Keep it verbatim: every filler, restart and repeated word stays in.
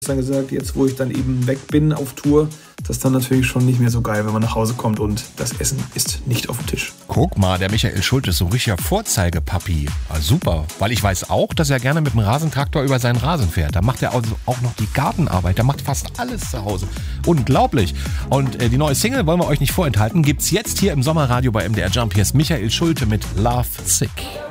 dann gesagt, jetzt wo ich dann eben weg bin auf Tour, das ist dann natürlich schon nicht mehr so geil, wenn man nach Hause kommt und das Essen ist nicht auf dem Tisch. Guck mal, der Michael Schulte ist so ein richtiger Vorzeigepapi. Ah, super, weil ich weiß auch, dass er gerne mit dem Rasentraktor über seinen Rasen fährt. Da macht er also auch noch die Gartenarbeit, der macht fast alles zu Hause. Unglaublich. Und äh, die neue Single, wollen wir euch nicht vorenthalten, gibt's jetzt hier im Sommerradio bei M D R Jump. Hier ist Michael Schulte mit Love Sick.